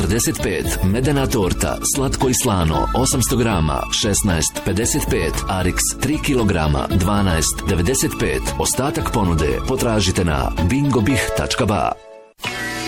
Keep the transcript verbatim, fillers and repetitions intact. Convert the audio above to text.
četrdeset pet, medena torta, slatko i slano, osamsto grama, šesnaest pedeset pet, Arix tri kilograma, dvanaest devedeset pet. Ostatak ponude potražite na bingobih tačka ba.